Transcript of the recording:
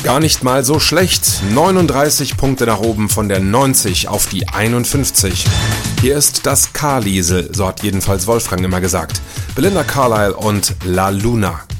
Gar nicht mal so schlecht. 39 Punkte nach oben von der 90 auf die 51. Hier ist das K-Liesel, so hat jedenfalls Wolfgang immer gesagt. Belinda Carlisle und La Luna.